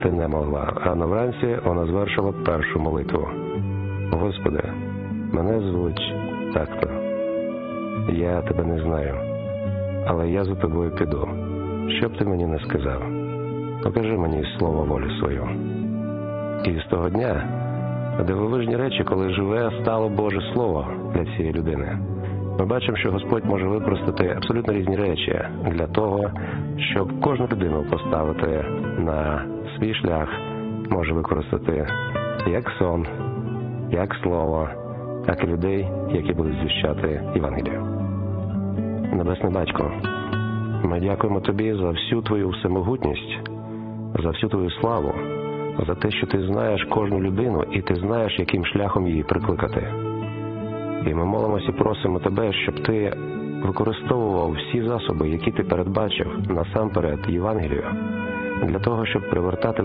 ти не могла. Рано вранці вона звершила першу молитву. Господи, мене звуть так-то. Я тебе не знаю, але я за тобою піду. Що б ти мені не сказав, покажи мені слово волю свою. І з того дня дивовижні речі, коли живе стало Боже Слово для цієї людини. Ми бачимо, що Господь може використати абсолютно різні речі для того, щоб кожну людину поставити на свій шлях, може використати як сон, як слово, так і людей, які будуть звіщати Євангелію. Небесний Батько, ми дякуємо Тобі за всю Твою всемогутність, за всю Твою славу, за те, що Ти знаєш кожну людину і Ти знаєш, яким шляхом її прикликати. І ми молимося і просимо Тебе, щоб Ти використовував всі засоби, які Ти передбачив насамперед Євангелію, для того, щоб привертати